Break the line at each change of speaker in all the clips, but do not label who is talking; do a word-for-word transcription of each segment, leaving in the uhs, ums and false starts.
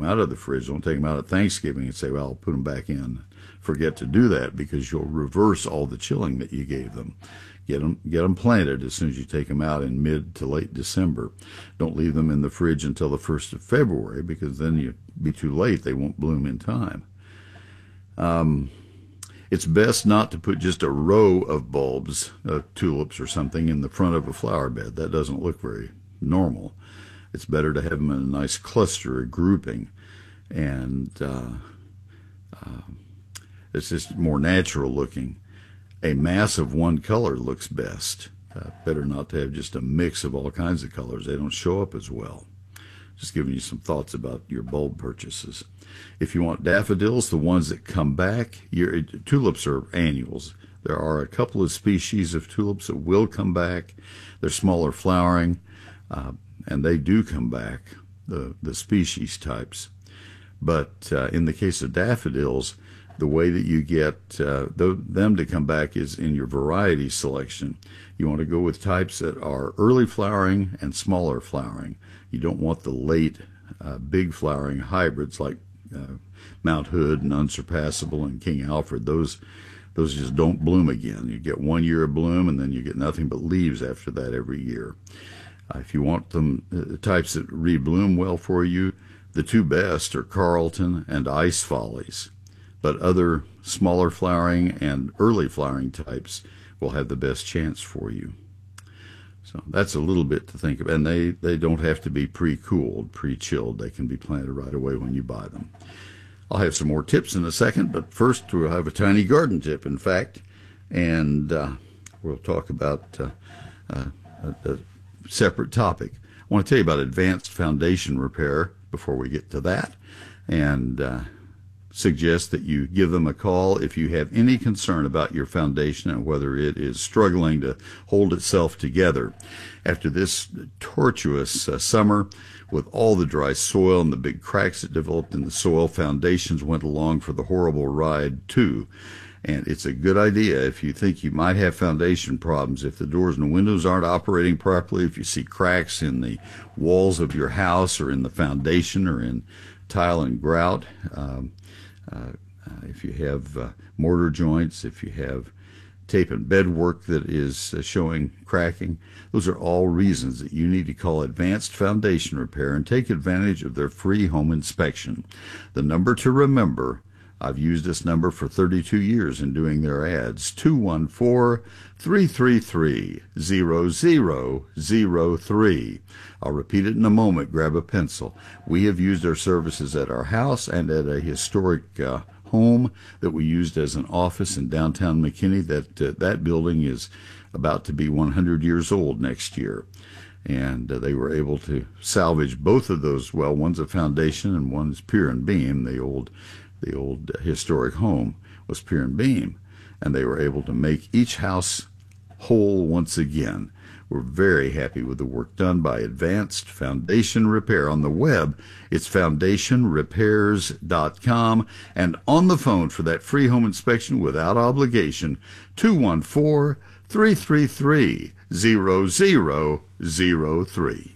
out of the fridge. Don't take them out at Thanksgiving and say, well, I'll put them back in. Forget to do that, because you'll reverse all the chilling that you gave them. Get them, get them planted as soon as you take them out in mid to late December. Don't leave them in the fridge until the first of February, because then you'll be too late. They won't bloom in time. Um, it's best not to put just a row of bulbs, uh, tulips or something, in the front of a flower bed. That doesn't look very normal. It's better to have them in a nice cluster, a grouping, and uh, uh, it's just more natural looking. A mass of one color looks best. Uh, better not to have just a mix of all kinds of colors. They don't show up as well. Just giving you some thoughts about your bulb purchases. If you want daffodils, the ones that come back, your tulips are annuals. There are a couple of species of tulips that will come back. They're smaller flowering, uh, and they do come back, the, the species types. But uh, in the case of daffodils, the way that you get uh, th- them to come back is in your variety selection. You want to go with types that are early flowering and smaller flowering. You don't want the late, uh, big flowering hybrids like uh, Mount Hood and Unsurpassable and King Alfred. Those those just don't bloom again. You get one year of bloom, and then you get nothing but leaves after that every year. Uh, if you want them, uh, the types that rebloom well for you, the two best are Carlton and Ice Follies. But other smaller flowering and early flowering types will have the best chance for you. So that's a little bit to think of. And they, they don't have to be pre-cooled, pre-chilled. They can be planted right away when you buy them. I'll have some more tips in a second, but first we'll have a tiny garden tip, in fact, and uh, we'll talk about uh, uh, a, a separate topic. I want to tell you about advanced foundation repair before we get to that, and uh, suggest that you give them a call if you have any concern about your foundation and whether it is struggling to hold itself together. After this tortuous uh, summer, with all the dry soil and the big cracks that developed in the soil, foundations went along for the horrible ride too. And it's a good idea if you think you might have foundation problems, if the doors and windows aren't operating properly, if you see cracks in the walls of your house or in the foundation or in tile and grout, um, uh, uh, if you have uh, mortar joints, if you have tape and bed work that is uh, showing cracking, those are all reasons that you need to call Advanced Foundation Repair and take advantage of their free home inspection. The number to remember, I've used this number for thirty-two years in doing their ads, two one four, three three three, zero zero zero three. I'll repeat it in a moment. Grab a pencil. We have used their services at our house and at a historic uh, home that we used as an office in downtown McKinney. That, uh, that building is about to be one hundred years old next year. And uh, they were able to salvage both of those. Well, one's a foundation and one's pier and beam. The old The old historic home was pier and beam, and they were able to make each house whole once again. We're very happy with the work done by Advanced Foundation Repair. On the web, it's foundation repairs dot com, and on the phone for that free home inspection without obligation, two one four, three three three, zero zero zero three.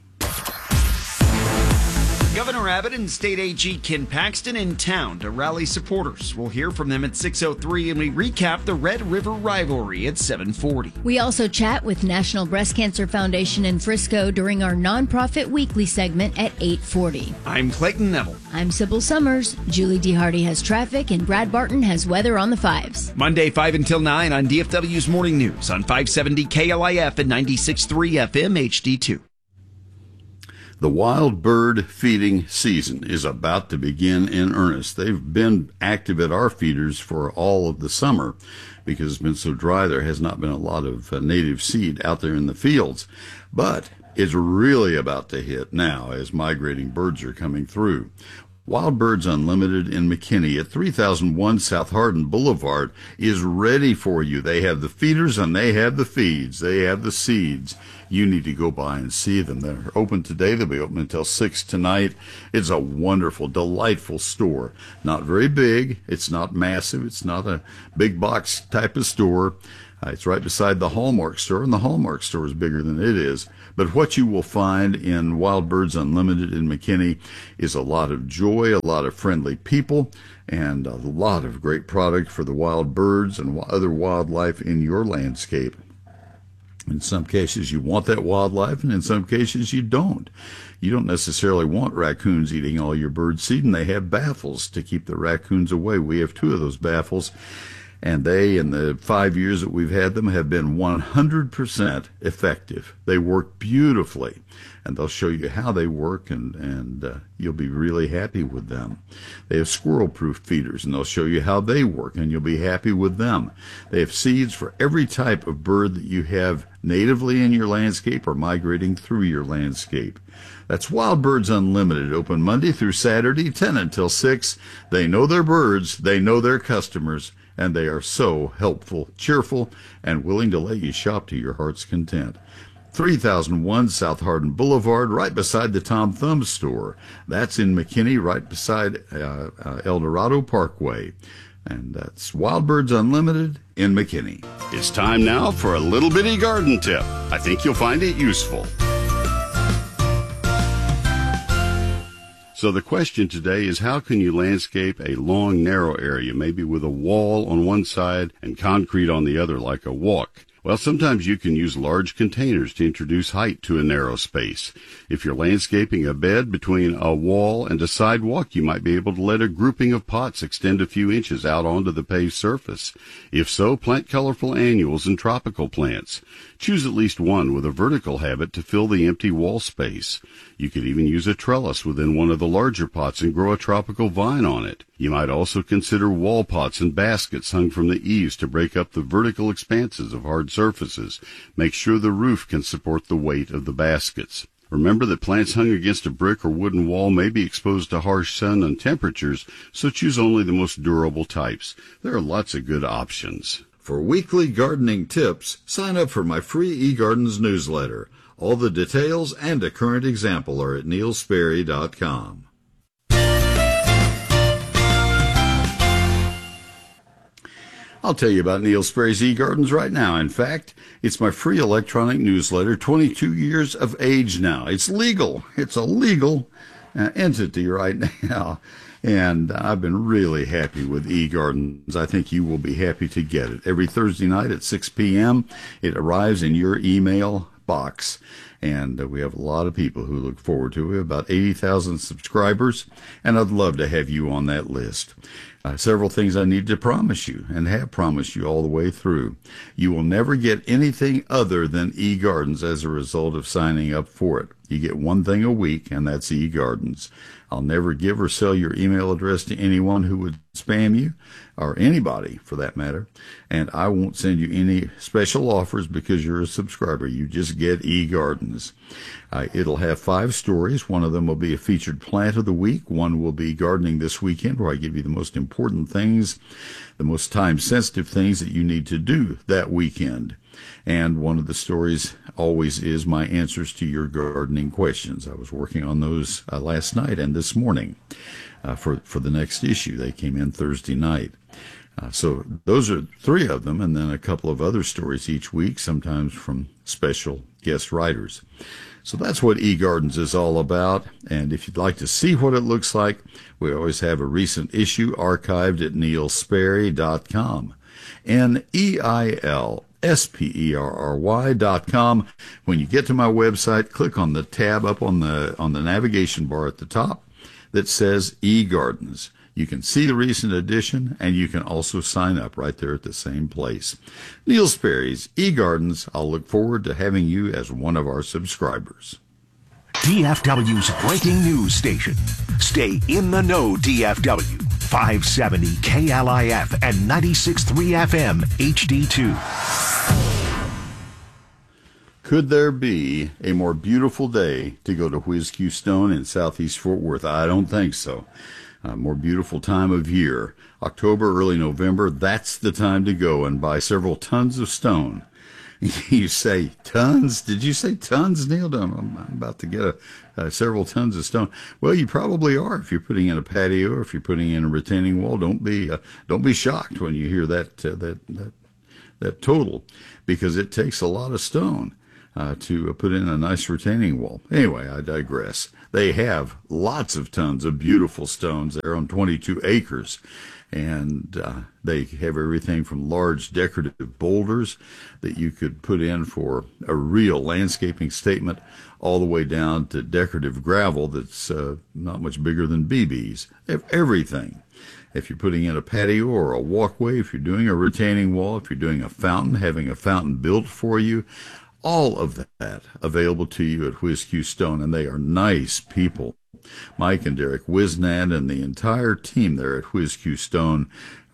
Governor Abbott and State A G Ken Paxton in town to rally supporters. We'll hear from them at six oh three, and we recap the Red River rivalry at seven forty.
We also chat with National Breast Cancer Foundation in Frisco during our nonprofit weekly segment at eight forty.
I'm Clayton Neville.
I'm Sybil Summers. Julie D. Hardy has traffic, and Brad Barton has weather on the fives.
Monday, five until nine on D F W's Morning News on five seventy K L I F and ninety-six point three F M H D two.
The wild bird feeding season is about to begin in earnest. They've been active at our feeders for all of the summer because it's been so dry. There has not been a lot of uh, native seed out there in the fields. But it's really about to hit now as migrating birds are coming through. Wild Birds Unlimited in McKinney at three thousand one South Hardin Boulevard is ready for you. They have the feeders and they have the feeds. They have the seeds. You need to go by and see them. They're open today. They'll be open until six tonight. It's a wonderful, delightful store. Not very big. It's not massive. It's not a big box type of store. Uh, it's right beside the Hallmark store, and the Hallmark store is bigger than it is. But what you will find in Wild Birds Unlimited in McKinney is a lot of joy, a lot of friendly people, and a lot of great product for the wild birds and other wildlife in your landscape. In some cases, you want that wildlife, and in some cases, you don't. You don't necessarily want raccoons eating all your bird seed, and they have baffles to keep the raccoons away. We have two of those baffles, and they, in the five years that we've had them, have been one hundred percent effective. They work beautifully, and they'll show you how they work, and, and uh, you'll be really happy with them. They have squirrel-proof feeders, and they'll show you how they work, and you'll be happy with them. They have seeds for every type of bird that you have natively in your landscape or migrating through your landscape. That's Wild Birds Unlimited, open Monday through Saturday, ten until six. They know their birds, they know their customers, and they are so helpful, cheerful, and willing to let you shop to your heart's content. three thousand one South Hardin Boulevard, right beside the Tom Thumb store. That's in McKinney, right beside uh, uh, El Dorado Parkway. And that's Wild Birds Unlimited in McKinney.
It's time now for a little bitty garden tip. I think you'll find it useful. So the question today is, how can you landscape a long, narrow area, maybe with a wall on one side and concrete on the other, like a walk? Well, sometimes you can use large containers to introduce height to a narrow space. If you're landscaping a bed between a wall and a sidewalk, you might be able to let a grouping of pots extend a few inches out onto the paved surface. If so, plant colorful annuals and tropical plants. Choose at least one with a vertical habit to fill the empty wall space. You could even use a trellis within one of the larger pots and grow a tropical vine on it. You might also consider wall pots and baskets hung from the eaves to break up the vertical expanses of hard surfaces. Make sure the roof can support the weight of the baskets. Remember that plants hung against a brick or wooden wall may be exposed to harsh sun and temperatures, so choose only the most durable types. There are lots of good options.
For weekly gardening tips, sign up for my free eGardens newsletter. All the details and a current example are at neil sperry dot com. I'll tell you about Neil Sperry's eGardens right now. In fact, it's my free electronic newsletter, twenty-two years of age now. It's legal. It's a legal uh, entity right now. And I've been really happy with eGardens. I think you will be happy to get it. Every Thursday night at six p.m., it arrives in your email box. And uh, we have a lot of people who look forward to it, about eighty thousand subscribers, and I'd love to have you on that list. Uh, several things I need to promise you, and have promised you all the way through. You will never get anything other than eGardens as a result of signing up for it. You get one thing a week, and that's eGardens. I'll never give or sell your email address to anyone who would spam you, or anybody for that matter, and I won't send you any special offers because you're a subscriber. You just get eGardens. Uh, it'll have five stories. One of them will be a featured plant of the week. One will be gardening this weekend, where I give you the most important things, the most time-sensitive things that you need to do that weekend. And one of the stories always is my answers to your gardening questions. I was working on those uh, last night and this morning uh, for, for the next issue. They came in Thursday night. Uh, so those are three of them, and then a couple of other stories each week, sometimes from special guest writers. So that's what eGardens is all about. And if you'd like to see what it looks like, we always have a recent issue archived at neil sperry dot com. N E I L S P E R R Y dot com. When you get to my website, click on the tab up on the on the navigation bar at the top that says eGardens. You can see the recent edition, and you can also sign up right there at the same place. Neil Sperry's eGardens. I'll look forward to having you as one of our subscribers.
D F W's breaking news station. Stay in the know, D F W. five seventy K L I F and ninety-six point three F M H D two.
Could there be a more beautiful day to go to Whiz Q Stone in Southeast Fort Worth? I don't think so. A more beautiful time of year. October, early November, that's the time to go and buy several tons of stone. You say tons? Did you say tons, Neil? I'm, I'm about to get a, uh, several tons of stone. Well, you probably are if you're putting in a patio or if you're putting in a retaining wall. Don't be uh, don't be shocked when you hear that uh, that that that total, because it takes a lot of stone uh, to put in a nice retaining wall. Anyway, I digress. They have lots of tons of beautiful stones. They're on twenty-two acres. And uh, they have everything from large decorative boulders that you could put in for a real landscaping statement, all the way down to decorative gravel that's uh, not much bigger than B Bs. They have everything. If you're putting in a patio or a walkway, if you're doing a retaining wall, if you're doing a fountain, having a fountain built for you, all of that available to you at Whiz Q Stone, and they are nice people. Mike and Derek Wisnad and the entire team there at Whiz Q Stone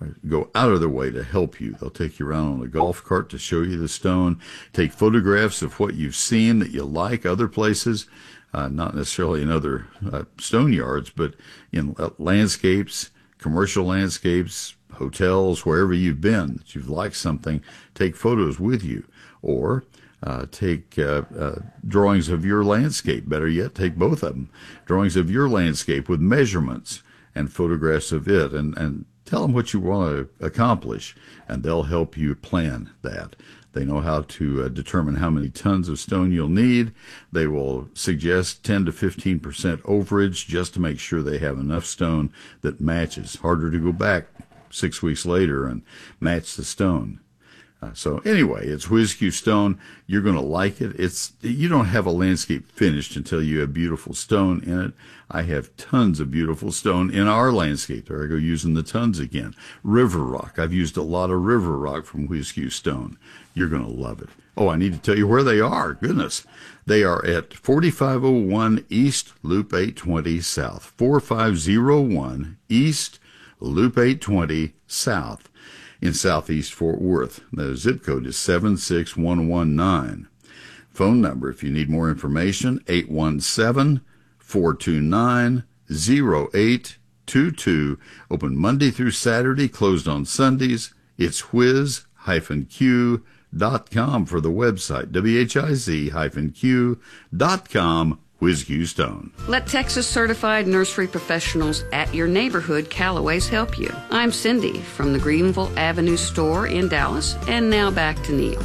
go out of their way to help you. They'll take you around on a golf cart to show you the stone, take photographs of what you've seen that you like other places, uh, not necessarily in other uh, stone yards, but in uh, landscapes, commercial landscapes, hotels, wherever you've been that you've liked something, take photos with you. Or Uh, take uh, uh, drawings of your landscape. Better yet, take both of them. Drawings of your landscape with measurements and photographs of it, and, and tell them what you want to accomplish, and they'll help you plan that. They know how to uh, determine how many tons of stone you'll need. They will suggest ten to fifteen percent overage just to make sure they have enough stone that matches. Harder to go back six weeks later and match the stone. Uh, so anyway, it's Whiz Q Stone. You're going to like it. It's you don't have a landscape finished until you have beautiful stone in it. I have tons of beautiful stone in our landscape. There I go using the tons again. River rock. I've used a lot of river rock from Whiz Q Stone. You're going to love it. Oh, I need to tell you where they are. Goodness. They are at forty-five oh one East Loop eight twenty South. forty-five oh one East Loop eight twenty South. In southeast Fort Worth. The zip code is seven six one one nine. Phone number, if you need more information, eight one seven, four two nine, oh eight two two. Open Monday through Saturday, closed on Sundays. It's whiz q dot com for the website, W H I Z Q dot com. Whiz Q Stone.
Let Texas certified nursery professionals at your neighborhood Callaways help you. I'm Cindy from the Greenville Avenue store in Dallas, and now back to Neil.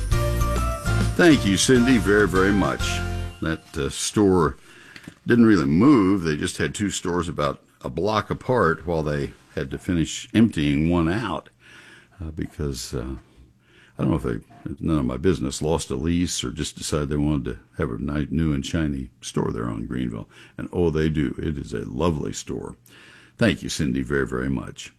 Thank you, Cindy, very, very much. That uh, store didn't really move. They just had two stores about a block apart while they had to finish emptying one out uh, because uh, I don't know if they, none of my business, lost a lease or just decided they wanted to have a nice, new and shiny store there on Greenville. And oh, they do. It is a lovely store. Thank you, Cindy, very, very much.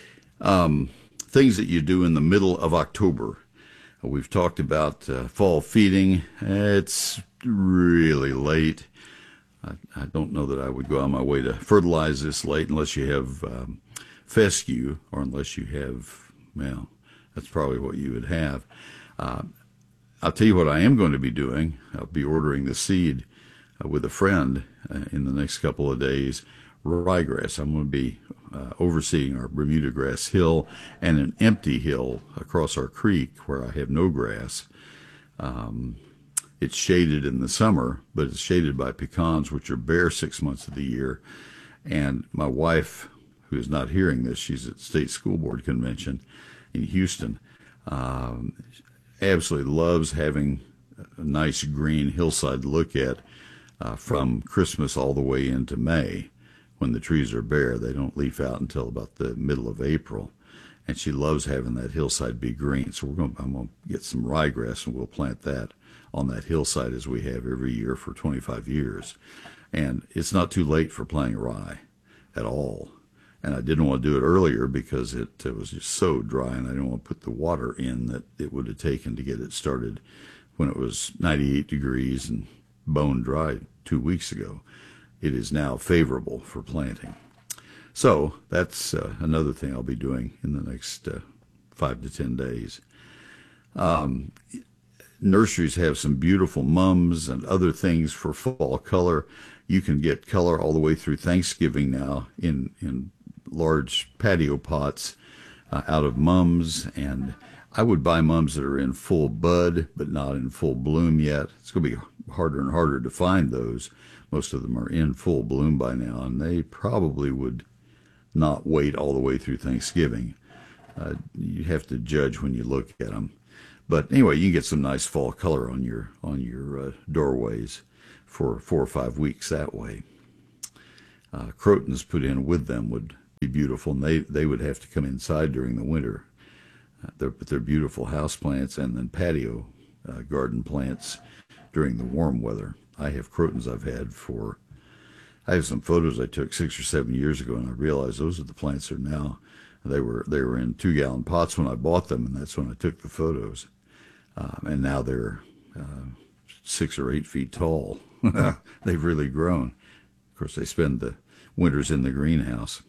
Um, things that you do in the middle of October. We've talked about uh, fall feeding. It's really late. I, I don't know that I would go on my way to fertilize this late unless you have um, fescue or unless you have, well, that's probably what you would have. Uh, I'll tell you what I am going to be doing. I'll be ordering the seed uh, with a friend uh, in the next couple of days. Ryegrass. I'm going to be uh, overseeing our Bermuda grass hill and an empty hill across our creek where I have no grass. Um, it's shaded in the summer, but it's shaded by pecans, which are bare six months of the year. And my wife, who is not hearing this, she's at State School Board Convention in Houston, um, absolutely loves having a nice green hillside to look at uh, from Christmas all the way into May. When the trees are bare, they don't leaf out until about the middle of April. And she loves having that hillside be green. So we're going to, I'm going to get some ryegrass and we'll plant that on that hillside as we have every year for twenty-five years. And it's not too late for planting rye at all. And I didn't want to do it earlier because it, it was just so dry, and I didn't want to put the water in that it would have taken to get it started when it was ninety-eight degrees and bone dry two weeks ago. It is now favorable for planting. So that's uh, another thing I'll be doing in the next uh, five to ten days. Um, nurseries have some beautiful mums and other things for fall color. You can get color all the way through Thanksgiving now in, in large patio pots uh, out of mums, and I would buy mums that are in full bud but not in full bloom yet. It's going to be harder and harder to find those. Most of them are in full bloom by now, and they probably would not wait all the way through Thanksgiving. Uh, you have to judge when you look at them. But anyway, you can get some nice fall color on your on your uh, doorways for four or five weeks that way. Uh, crotons put in with them would be beautiful, and they, they would have to come inside during the winter. Uh, they're, but they're beautiful house plants, and then patio uh, garden plants during the warm weather. I have crotons I've had for, I have some photos I took six or seven years ago, and I realized those are the plants that are now. They were they were in two-gallon pots when I bought them, and that's when I took the photos. Um, and now they're uh, six or eight feet tall. They've really grown. Of course, they spend the winters in the greenhouse.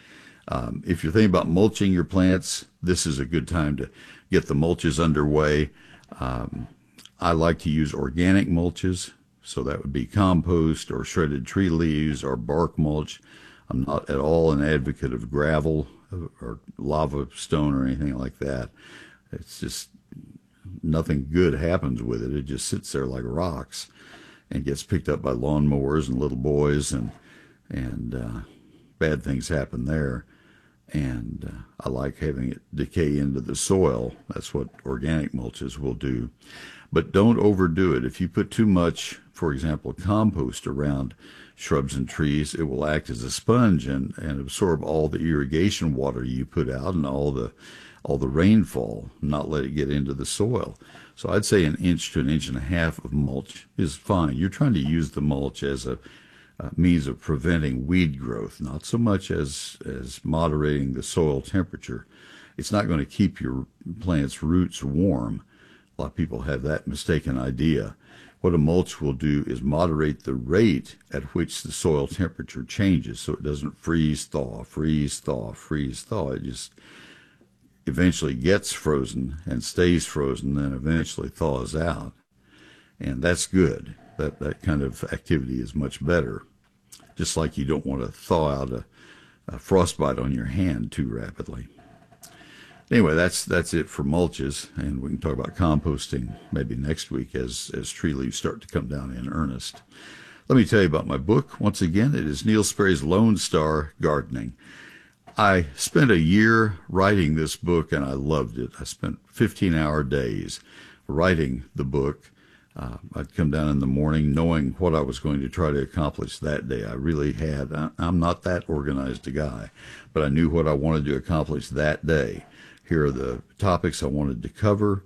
Um, if you're thinking about mulching your plants, this is a good time to get the mulches underway. Um, I like to use organic mulches, so that would be compost or shredded tree leaves or bark mulch. I'm not at all an advocate of gravel or lava stone or anything like that. It's just nothing good happens with it. It just sits there like rocks and gets picked up by lawnmowers and little boys, and and uh, bad things happen there. And uh, I like having it decay into the soil. That's what organic mulches will do. But don't overdo it. If you put too much, for example, compost around shrubs and trees, it will act as a sponge and, and absorb all the irrigation water you put out and all the all the rainfall, not let it get into the soil. So I'd say an inch to an inch and a half of mulch is fine. You're trying to use the mulch as a uh, means of preventing weed growth, not so much as, as moderating the soil temperature. It's not going to keep your plant's roots warm. A lot of people have that mistaken idea. What a mulch will do is moderate the rate at which the soil temperature changes, so it doesn't freeze, thaw, freeze, thaw, freeze, thaw. It just eventually gets frozen and stays frozen, then eventually thaws out. And that's good. That that kind of activity is much better. Just like you don't want to thaw out a, a frostbite on your hand too rapidly. Anyway, that's that's it for mulches, and we can talk about composting maybe next week as, as tree leaves start to come down in earnest. Let me tell you about my book. Once again, it is Neil Sperry's Lone Star Gardening. I spent a year writing this book, and I loved it. I spent fifteen-hour days writing the book. Uh, I'd come down in the morning knowing what I was going to try to accomplish that day. I really had. I, I'm not that organized a guy, but I knew what I wanted to accomplish that day. Here are the topics I wanted to cover,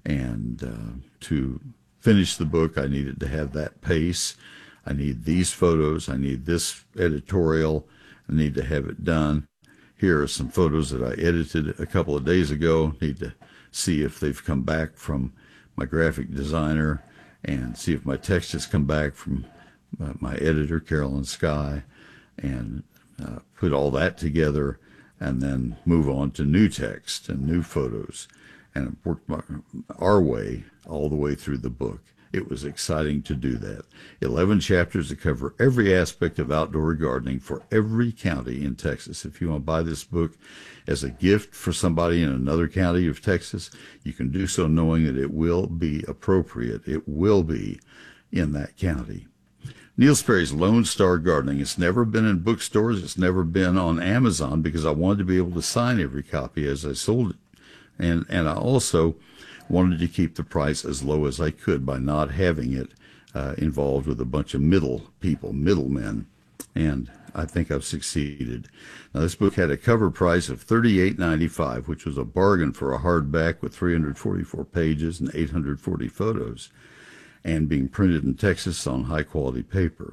and uh, to finish the book, I needed to have that pace. I need these photos. I need this editorial. I need to have it done. Here are some photos that I edited a couple of days ago. Need to see if they've come back from my graphic designer and see if my text has come back from uh, my editor, Carolyn Sky, and uh, put all that together, and then move on to new text and new photos, and worked my, our way all the way through the book. It was exciting to do that. eleven chapters that cover every aspect of outdoor gardening for every county in Texas. If you want to buy this book as a gift for somebody in another county of Texas, you can do so knowing that it will be appropriate. It will be in that county. Neil Sperry's Lone Star Gardening. It's never been in bookstores. It's never been on Amazon because I wanted to be able to sign every copy as I sold it. And, and I also wanted to keep the price as low as I could by not having it uh, involved with a bunch of middle people, middlemen. And I think I've succeeded. Now, this book had a cover price of thirty-eight ninety-five, which was a bargain for a hardback with three hundred forty-four pages and eight hundred forty photos, and being printed in Texas on high-quality paper.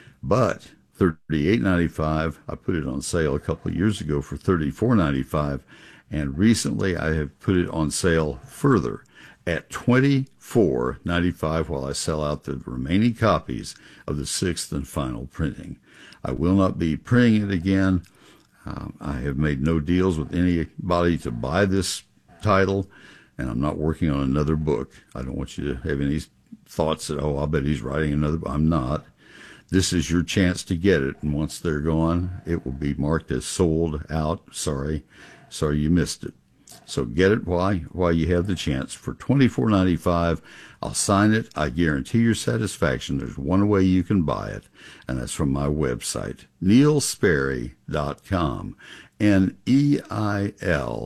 But thirty-eight ninety-five, I put it on sale a couple of years ago for thirty-four ninety-five, and recently I have put it on sale further at twenty-four ninety-five while I sell out the remaining copies of the sixth and final printing. I will not be printing it again. Um, I have made no deals with anybody to buy this title, and I'm not working on another book. I don't want you to have any thoughts that, oh, I bet he's writing another book. I'm not. This is your chance to get it, and once they're gone, it will be marked as sold out. Sorry. Sorry you missed it. So get it while, while you have the chance. For twenty-four ninety-five, I'll sign it. I guarantee your satisfaction. There's one way you can buy it, and that's from my website, neil sperry dot com. N E I L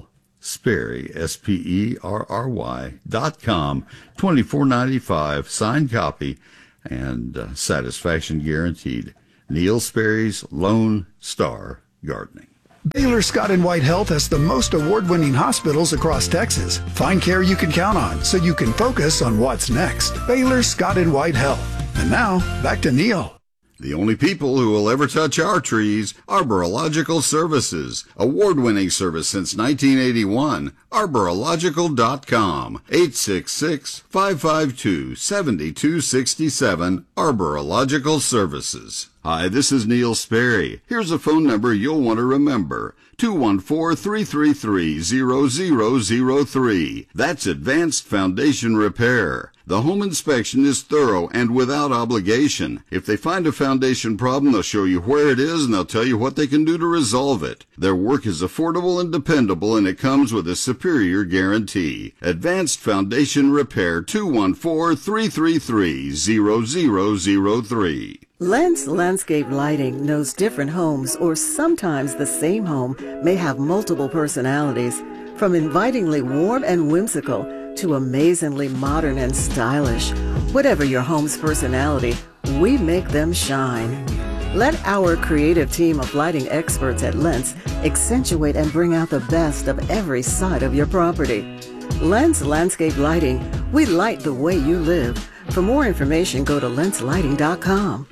Sperry, S P E R R Y dot com, twenty-four ninety-five, signed copy, and uh, satisfaction guaranteed. Neil Sperry's Lone Star Gardening.
Baylor Scott and White Health has the most award-winning hospitals across Texas. Find care you can count on so you can focus on what's next. Baylor Scott and White Health. And now, back to Neil.
The only people who will ever touch our trees, Arborological Services. Award-winning service since nineteen eighty-one. Arborological dot com. eight six six, five five two, seven two six seven. Arborological Services. Hi, this is Neil Sperry. Here's a phone number you'll want to remember. two one four, three three three, zero zero zero three. That's Advanced Foundation Repair. The home inspection is thorough and without obligation. If they find a foundation problem, they'll show you where it is and they'll tell you what they can do to resolve it. Their work is affordable and dependable, and it comes with a superior guarantee. Advanced Foundation Repair, two one four, three three three, zero zero zero three.
Lentz Landscape Lighting knows different homes, or sometimes the same home, may have multiple personalities. From invitingly warm and whimsical to amazingly modern and stylish. Whatever your home's personality, we make them shine. Let our creative team of lighting experts at Lentz accentuate and bring out the best of every side of your property. Lentz Landscape Lighting, we light the way you live. For more information, go to lentz lighting dot com.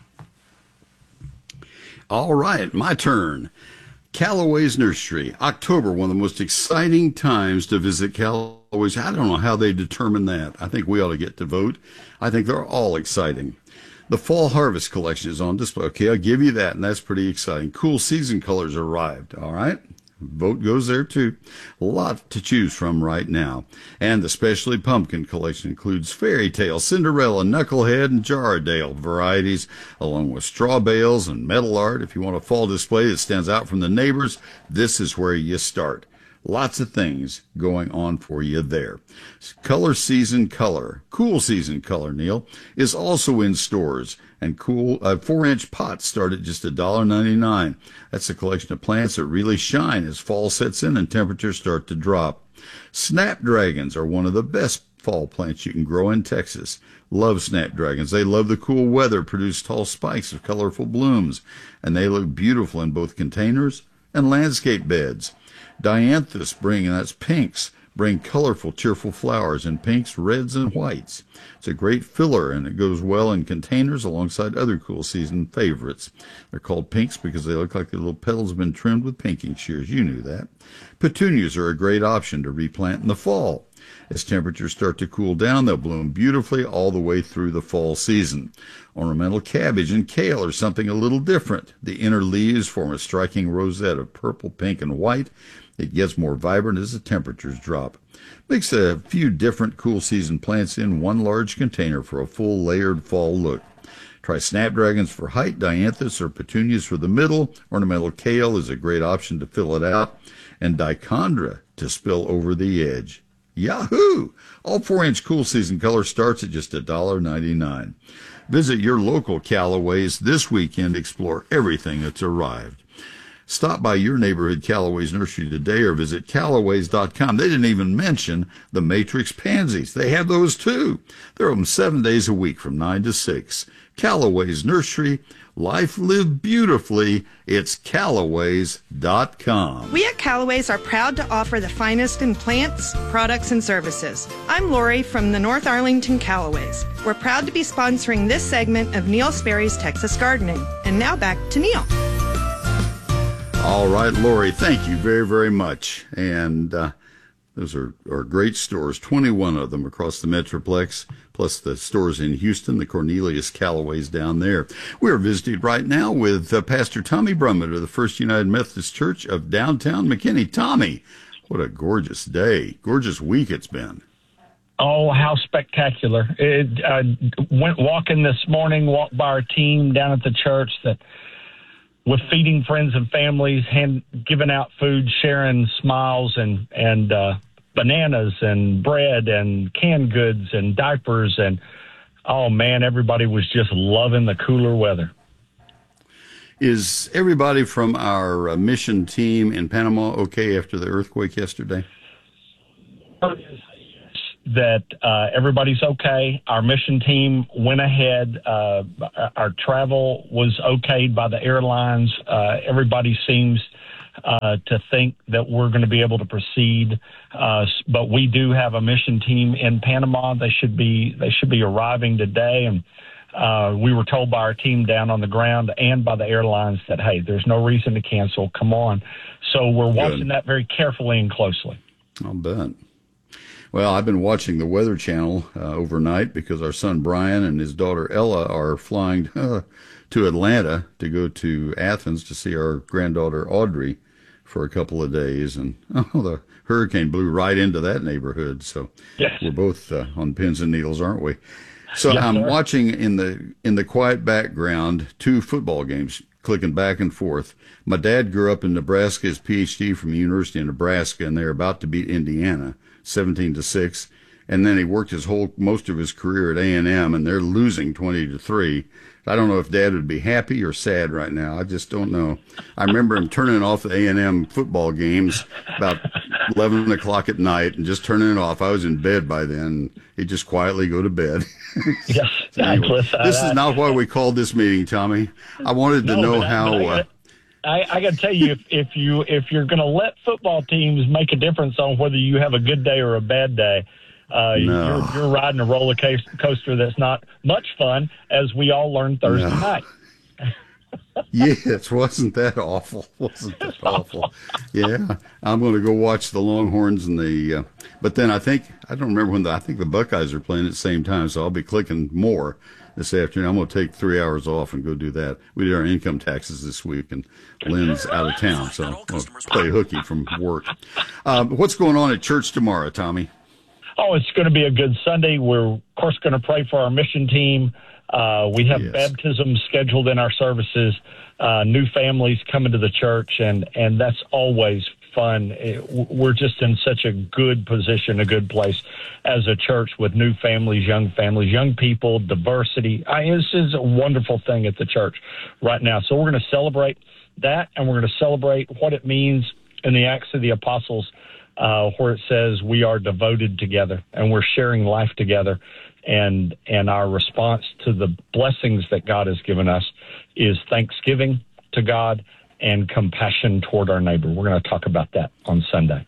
All right, my turn. Callaway's Nursery. October, one of the most exciting times to visit Callaway's. I don't know how they determine that. I think we ought to get to vote. I think they're all exciting. The Fall Harvest Collection is on display. Okay, I'll give you that, and that's pretty exciting. Cool season colors arrived, all right? Vote goes there, too. A lot to choose from right now. And the Specialty Pumpkin Collection includes Fairy Tale, Cinderella, Knucklehead, and Jardale varieties, along with straw bales and metal art. If you want a fall display that stands out from the neighbors, this is where you start. Lots of things going on for you there. Color Season Color, Cool Season Color, Neil, is also in stores. And cool uh, four-inch pots start at just one dollar ninety-nine. That's a collection of plants that really shine as fall sets in and temperatures start to drop. Snapdragons are one of the best fall plants you can grow in Texas. Love snapdragons. They love the cool weather, produce tall spikes of colorful blooms, and they look beautiful in both containers and landscape beds. Dianthus bring, and that's pinks, bring colorful, cheerful flowers in pinks, reds, and whites. It's a great filler, and it goes well in containers alongside other cool season favorites. They're called pinks because they look like their little petals have been trimmed with pinking shears. You knew that. Petunias are a great option to replant in the fall. As temperatures start to cool down, they'll bloom beautifully all the way through the fall season. Ornamental cabbage and kale are something a little different. The inner leaves form a striking rosette of purple, pink, and white. It gets more vibrant as the temperatures drop. Mix a few different cool season plants in one large container for a full layered fall look. Try snapdragons for height, dianthus or petunias for the middle. Ornamental kale is a great option to fill it out, and dichondra to spill over the edge. Yahoo! All four-inch cool season color starts at just one dollar ninety-nine. Visit your local Callaway's this weekend to explore everything that's arrived. Stop by your neighborhood Callaway's Nursery today or visit callaways dot com. They didn't even mention the Matrix Pansies. They have those too. They're open seven days a week from nine to six. Callaway's Nursery. Life lived beautifully. It's callaways dot com.
We at Callaway's are proud to offer the finest in plants, products, and services. I'm Lori from the North Arlington Callaways. We're proud to be sponsoring this segment of Neil Sperry's Texas Gardening. And now back to Neil.
All right, Lori, thank you very, very much. And uh, those are, are great stores, twenty-one of them across the Metroplex, plus the stores in Houston, the Cornelius Callaways down there. We are visiting right now with uh, Pastor Tommy Brummett of the First United Methodist Church of downtown McKinney. Tommy, what a gorgeous day, gorgeous week it's been.
Oh, how spectacular. It, uh, went walking this morning, walked by our team down at the church that with feeding friends and families, hand, giving out food, sharing smiles and, and uh, bananas and bread and canned goods and diapers. And, oh, man, everybody was just loving the cooler weather.
Is everybody from our uh, mission team in Panama okay after the earthquake yesterday?
That uh, everybody's okay. Our mission team went ahead. Uh, our travel was okayed by the airlines. Uh, everybody seems uh, to think that we're going to be able to proceed. Uh, but we do have a mission team in Panama. They should be they should be arriving today. And uh, we were told by our team down on the ground and by the airlines that, hey, there's no reason to cancel. Come on. So we're watching
Good.
that very carefully and closely.
I'll bet. Well, I've been watching the Weather Channel uh, overnight because our son Brian and his daughter Ella are flying uh, to Atlanta to go to Athens to see our granddaughter Audrey for a couple of days. And oh, the hurricane blew right into that neighborhood. So
yes.
We're both uh, on pins and needles, aren't we? So
yes,
I'm
sir.
watching in the in the quiet background two football games, clicking back and forth. My dad grew up in Nebraska, his P H D from the University of Nebraska, and they're about to beat Indiana, seventeen to six. And then he worked his whole most of his career at A and M, and they're losing twenty to three. I don't know if Dad would be happy or sad right now. I just don't know. I remember him turning off the A and M football games about eleven o'clock at night and just turning it off. I was in bed by then. He'd just quietly go to bed.
Yes,
so anyway,
uh,
this is not why we called this meeting, Tommy. I wanted to
no,
know
but I,
how.
But I,
uh,
I, I got to tell you, if, if you if you're going to let football teams make a difference on whether you have a good day or a bad day, uh,
No.
you're, you're riding a roller coaster that's not much fun, as we all learned Thursday
No.
night.
Yes, wasn't that awful? Wasn't that awful? Yeah, I'm going to go watch the Longhorns and the. Uh, but then I think I don't remember when the I think the Buckeyes are playing at the same time, so I'll be clicking more this afternoon. I'm going to take three hours off and go do that. We did our income taxes this week, and Lynn's out of town, so I'll play hooky from work. Um, what's going on at church tomorrow, Tommy?
Oh, it's going to be a good Sunday. We're, of course, going to pray for our mission team. Uh, we have
Yes.
baptisms scheduled in our services, uh, new families coming to the church, and, and that's always fun. It, we're just in such a good position, a good place as a church with new families, young families, young people, diversity. I, this is a wonderful thing at the church right now. So we're going to celebrate that, and we're going to celebrate what it means in the Acts of the Apostles, uh, where it says we are devoted together and we're sharing life together. And and our response to the blessings that God has given us is thanksgiving to God and compassion toward our neighbor. We're going to talk about that on Sunday.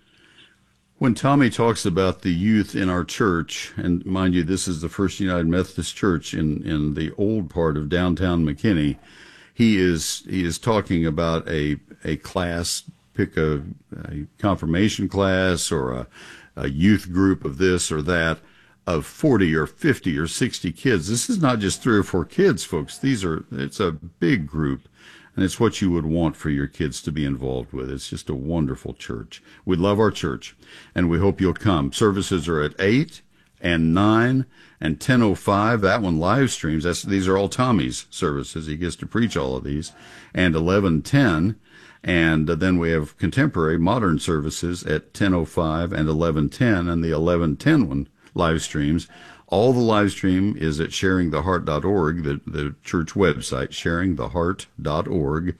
When Tommy talks about the youth in our church, and mind you, this is the First United Methodist Church in, in the old part of downtown McKinney, he is he is talking about a a class, pick a, a confirmation class or a, a youth group of this or that, of forty or fifty or sixty kids. This is not just three or four kids, folks. These are, it's a big group, and it's what you would want for your kids to be involved with. It's just a wonderful church. We love our church, and we hope you'll come. Services are at eight and nine and ten oh five. That one live streams. That's, these are all Tommy's services. He gets to preach all of these. And eleven ten. And then we have contemporary modern services at ten oh five and eleven ten, and the eleven ten one live streams. All the live stream is at sharing the heart dot org, the, the church website, sharing the heart dot org.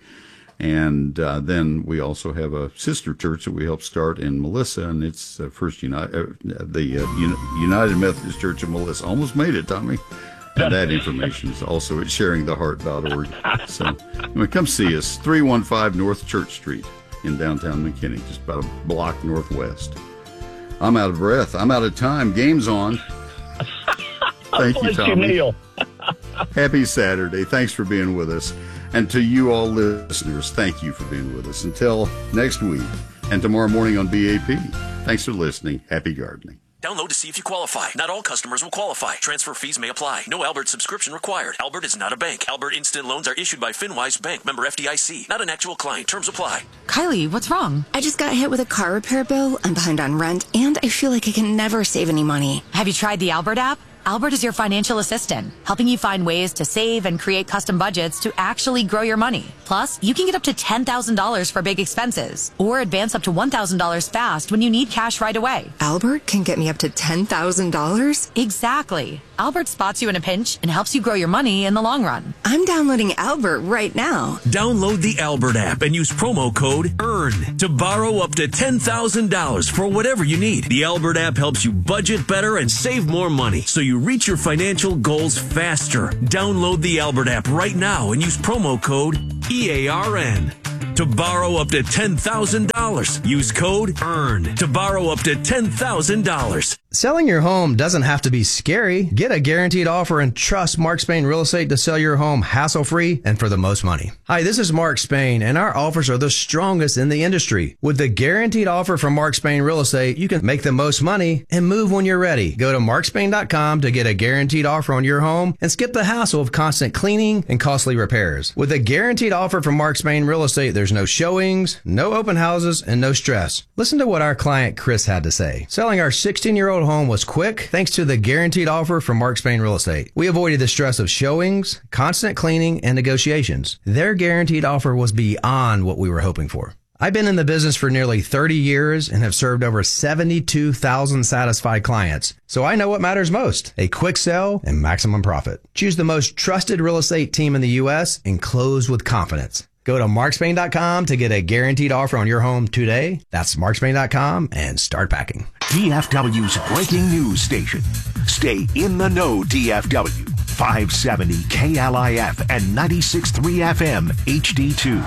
And uh, then we also have a sister church that we helped start in Melissa, and it's uh, First United, uh, the uh, Uni- United Methodist Church of Melissa. Almost made it, Tommy. And that information is also at sharing the heart dot org. So anyway, come see us, three one five North Church Street in downtown McKinney, just about a block northwest. I'm out of breath. I'm out of time. Game's on. Thank you, Tommy.
You,
Happy Saturday. Thanks for being with us. And to you all listeners, thank you for being with us. Until next week and tomorrow morning on B A P, thanks for listening. Happy gardening.
Download to see if you qualify. Not all customers will qualify. Transfer fees may apply. No Albert subscription required. Albert is not a bank. Albert Instant Loans are issued by FinWise Bank, member F D I C. Not an actual client. Terms apply.
Kylie, what's wrong? I just got hit with a car repair bill. I'm behind on rent, and I feel like I can never save any money.
Have you tried the Albert app?
Albert is your financial assistant, helping you find ways to save and create custom budgets to actually grow your money. Plus, you can get up to ten thousand dollars for big expenses or advance up to one thousand dollars fast when you need cash right away.
Albert can get me up to ten thousand dollars?
Exactly. Albert spots you in a pinch and helps you grow your money in the long run.
I'm downloading Albert right now.
Download the Albert app and use promo code EARN to borrow up to ten thousand dollars for whatever you need. The Albert app helps you budget better and save more money so you reach your financial goals faster. Download the Albert app right now and use promo code E A R N to borrow up to ten thousand dollars. Use code EARN to borrow up to ten thousand dollars.
Selling your home doesn't have to be scary. Get a guaranteed offer and trust Mark Spain Real Estate to sell your home hassle-free and for the most money. Hi, this is Mark Spain, and our offers are the strongest in the industry. With the guaranteed offer from Mark Spain Real Estate, you can make the most money and move when you're ready. Go to mark spain dot com to get a guaranteed offer on your home and skip the hassle of constant cleaning and costly repairs. With a guaranteed offer from Mark Spain Real Estate, there's no showings, no open houses, and no stress. Listen to what our client Chris had to say. Selling our sixteen-year-old home was quick thanks to the guaranteed offer from Mark Spain Real Estate. We avoided the stress of showings, constant cleaning, and negotiations. Their guaranteed offer was beyond what we were hoping for. I've been in the business for nearly thirty years and have served over seventy-two thousand satisfied clients. So I know what matters most: a quick sell and maximum profit. Choose the most trusted real estate team in the U S and close with confidence. Go to mark spain dot com to get a guaranteed offer on your home today. That's mark spain dot com and start packing.
D F W's breaking news station. Stay in the know, D F W. five seventy K L I F and ninety-six point three F M H D two.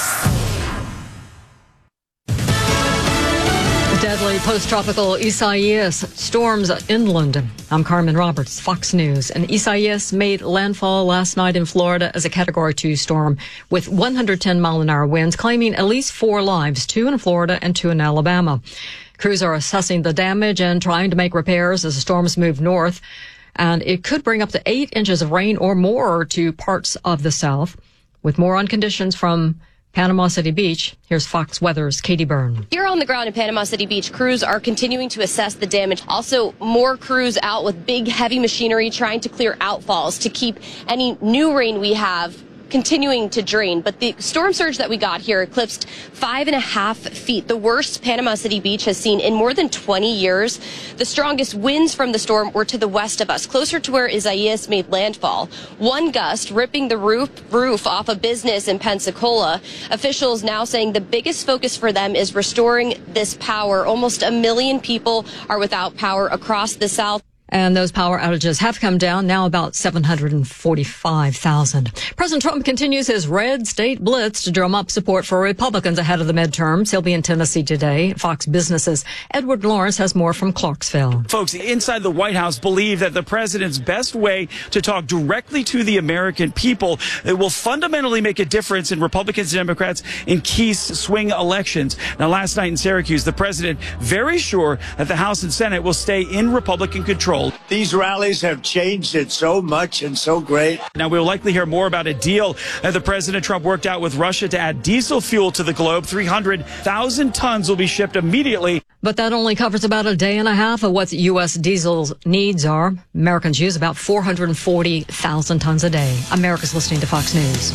Deadly post-tropical Isaias storms inland. I'm Carmen Roberts, Fox News. And Isaias made landfall last night in Florida as a Category two storm with one hundred ten mile an hour winds, claiming at least four lives, two in Florida and two in Alabama. Crews are assessing the damage and trying to make repairs as the storms move north. And it could bring up to eight inches of rain or more to parts of the South. With more on conditions from Panama City Beach, here's Fox Weather's Katie Byrne.
Here on the ground in Panama City Beach, crews are continuing to assess the damage. Also, more crews out with big, heavy machinery trying to clear outfalls to keep any new rain we have continuing to drain. But the storm surge that we got here eclipsed five and a half feet, the worst Panama City Beach has seen in more than twenty years. The strongest winds from the storm were to the west of us, closer to where Isaias made landfall. One gust ripping the roof, roof off a business in Pensacola. Officials now saying the biggest focus for them is restoring this power. Almost a million people are without power across the South.
And those power outages have come down, now about seven hundred forty-five thousand. President Trump continues his red state blitz to drum up support for Republicans ahead of the midterms. He'll be in Tennessee today. Fox Business's Edward Lawrence has more from Clarksville.
Folks inside the White House believe that the president's best way to talk directly to the American people it will fundamentally make a difference in Republicans and Democrats in key swing elections. Now, last night in Syracuse, the president very sure that the House and Senate will stay in Republican control.
These rallies have changed it so much and so great.
Now, we'll likely hear more about a deal that the President Trump worked out with Russia to add diesel fuel to the globe. three hundred thousand tons will be shipped immediately.
But that only covers about a day and a half of what U S diesel's needs are. Americans use about four hundred forty thousand tons a day. America's listening to Fox News.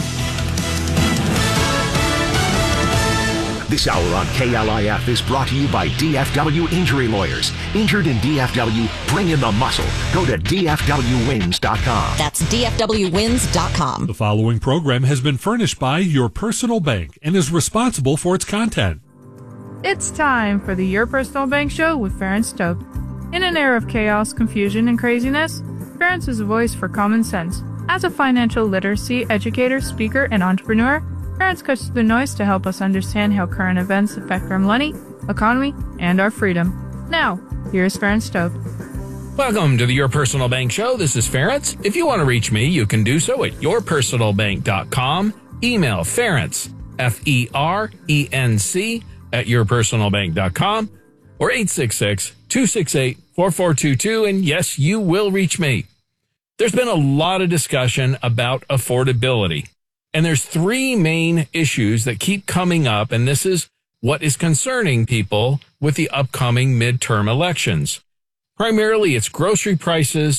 This hour on K L I F is brought to you by D F W Injury Lawyers. Injured in D F W, bring in the muscle. Go to D F W wins dot com.
That's D F W wins dot com.
The following program has been furnished by Your Personal Bank and is responsible for its content.
It's time for the Your Personal Bank Show with Ferenc Stokes. In an era of chaos, confusion, and craziness, Ferenc is a voice for common sense. As a financial literacy educator, speaker, and entrepreneur, Ferenc cuts through the noise to help us understand how current events affect our money, economy, and our freedom. Now, here's Ferenc Stokes.
Welcome to the Your Personal Bank Show. This is Ferenc. If you want to reach me, you can do so at your personal bank dot com. Email Ferenc, F E R E N C, at your personal bank dot com, or eight six six, two six eight, four four two two, and yes, you will reach me. There's been a lot of discussion about affordability. And there's three main issues that keep coming up, and this is what is concerning people with the upcoming midterm elections. Primarily, it's grocery prices,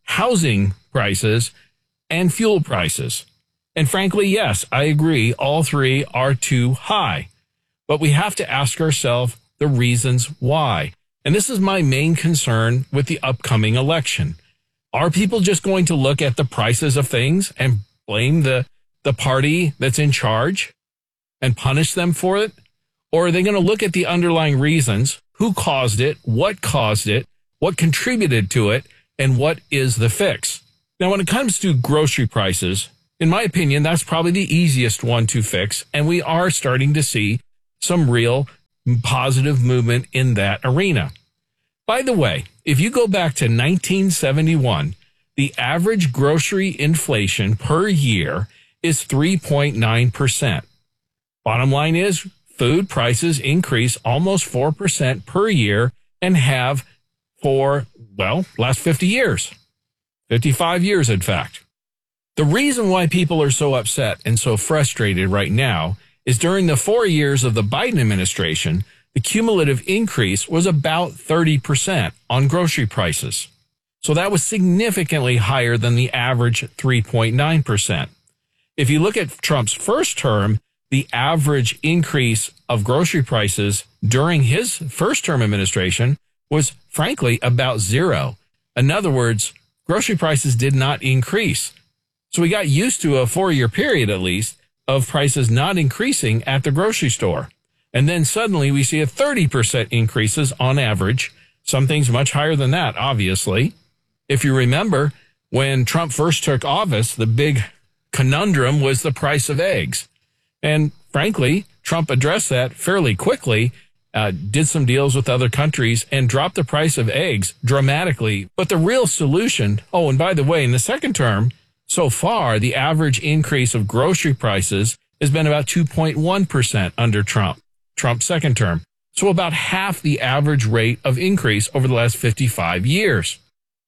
housing prices, and fuel prices. And frankly, yes, I agree, all three are too high. But we have to ask ourselves the reasons why. And this is my main concern with the upcoming election. Are people just going to look at the prices of things and blame the, the party that's in charge and punish them for it? Or are they going to look at the underlying reasons, who caused it, what caused it, what contributed to it, and what is the fix? Now, when it comes to grocery prices, in my opinion, that's probably the easiest one to fix, and we are starting to see some real positive movement in that arena. By the way, if you go back to nineteen seventy-one, the average grocery inflation per year is three point nine percent. Bottom line is, food prices increase almost four percent per year and have for, well, last fifty years. fifty-five years, in fact. The reason why people are so upset and so frustrated right now is during the four years of the Biden administration, the cumulative increase was about thirty percent on grocery prices. So that was significantly higher than the average three point nine percent. If you look at Trump's first term, the average increase of grocery prices during his first term administration was frankly about zero. In other words, grocery prices did not increase. So we got used to a four-year period, at least, of prices not increasing at the grocery store. And then suddenly we see a thirty percent increases on average. Some things much higher than that, obviously. If you remember, when Trump first took office, the big conundrum was the price of eggs. And frankly, Trump addressed that fairly quickly, uh, did some deals with other countries, and dropped the price of eggs dramatically. But the real solution, oh, and by the way, in the second term, so far, the average increase of grocery prices has been about two point one percent under Trump, Trump's second term. So about half the average rate of increase over the last fifty-five years.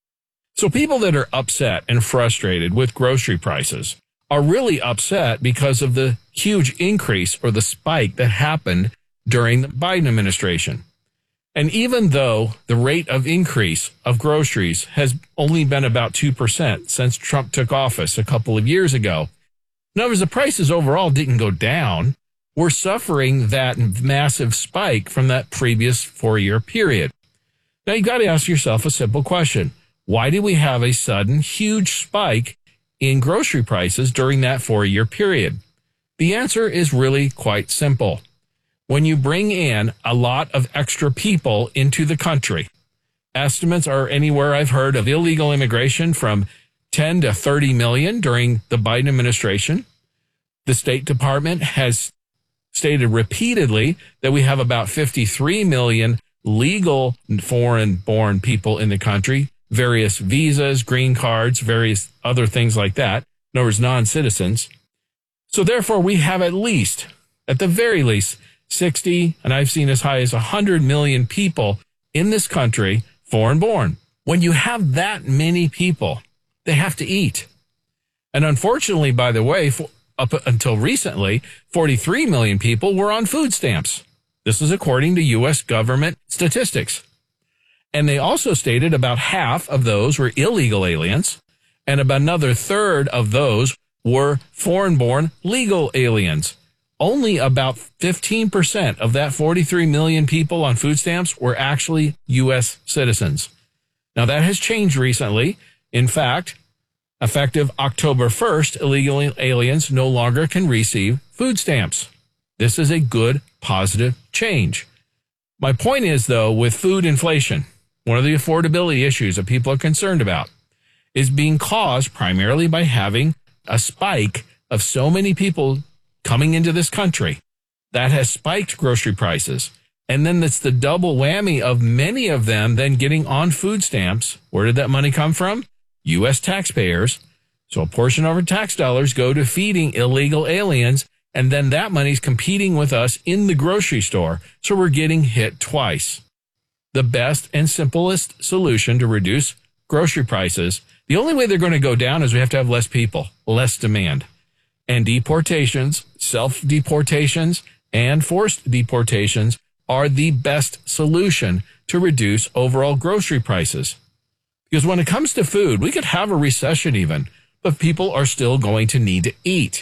So people that are upset and frustrated with grocery prices are really upset because of the huge increase or the spike that happened during the Biden administration. And even though the rate of increase of groceries has only been about two percent since Trump took office a couple of years ago, in other words, the prices overall didn't go down. We're suffering that massive spike from that previous four-year period. Now, you've got to ask yourself a simple question. Why did we have a sudden huge spike in grocery prices during that four-year period? The answer is really quite simple. When you bring in a lot of extra people into the country, estimates are anywhere I've heard of illegal immigration from ten to thirty million during the Biden administration. The State Department has stated repeatedly that we have about fifty-three million legal foreign-born people in the country, various visas, green cards, various other things like that, in other words, non-citizens. So therefore, we have at least, at the very least, sixty, and I've seen as high as one hundred million people in this country, foreign-born. When you have that many people, they have to eat. And unfortunately, by the way, for, up until recently, forty-three million people were on food stamps. This is according to U S government statistics. And they also stated about half of those were illegal aliens, and about another third of those were foreign-born legal aliens. Only about fifteen percent of that forty-three million people on food stamps were actually U S citizens. Now, that has changed recently. In fact, effective October first, illegal aliens no longer can receive food stamps. This is a good, positive change. My point is, though, with food inflation, one of the affordability issues that people are concerned about is being caused primarily by having a spike of so many people coming into this country that has spiked grocery prices. And then it's the double whammy of many of them then getting on food stamps. Where did that money come from? U S taxpayers. So a portion of our tax dollars go to feeding illegal aliens, and then that money's competing with us in the grocery store. So we're getting hit twice. The best and simplest solution to reduce grocery prices, the only way they're going to go down is we have to have less people, less demand. And deportations, self-deportations, and forced deportations are the best solution to reduce overall grocery prices. Because when it comes to food, we could have a recession even, but people are still going to need to eat.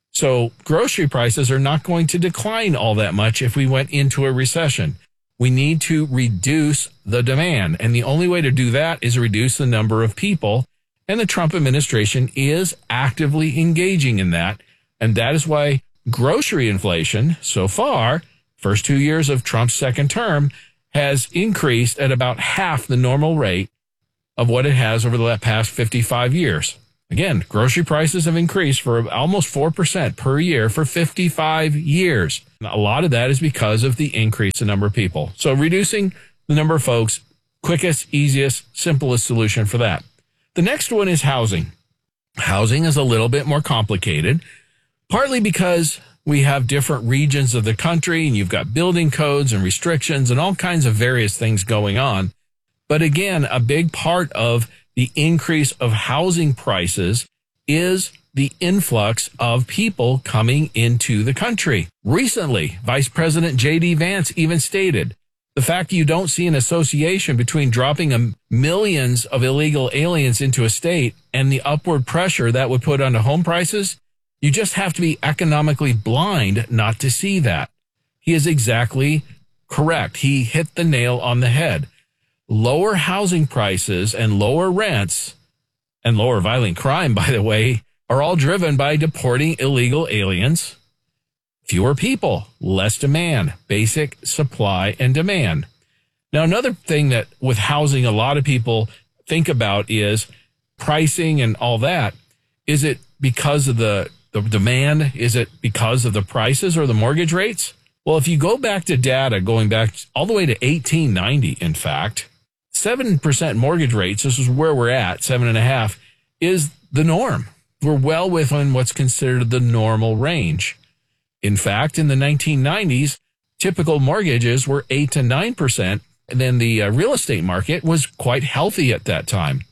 So grocery prices are not going to decline all that much if we went into a recession. We need to reduce the demand. And the only way to do that is reduce the number of people. And the Trump administration is actively engaging in that. And that is why grocery inflation so far, first two years of Trump's second term, has increased at about half the normal rate of what it has over the past fifty-five years. Again, grocery prices have increased for almost four percent per year for fifty-five years. A lot of that is because of the increase in number of people. So reducing the number of folks, quickest, easiest, simplest solution for that. The next one is housing. Housing is a little bit more complicated, partly because we have different regions of the country and you've got building codes and restrictions and all kinds of various things going on. But again, a big part of the increase of housing prices is the influx of people coming into the country. Recently, Vice President J D Vance even stated the fact you don't see an association between dropping a millions of illegal aliens into a state and the upward pressure that would put onto home prices. You just have to be economically blind not to see that. He is exactly correct. He hit the nail on the head. Lower housing prices and lower rents and lower violent crime, by the way, are all driven by deporting illegal aliens. Fewer people, less demand, basic supply and demand. Now, another thing that with housing, a lot of people think about is pricing and all that. Is it because of the, the demand? Is it because of the prices or the mortgage rates? Well, if you go back to data going back all the way to eighteen ninety, in fact, seven percent mortgage rates, this is where we're at, seven and a half, is the norm. We're well within what's considered the normal range. In fact, in the nineteen nineties, typical mortgages were eight to nine percent, and then the uh, real estate market was quite healthy at that time.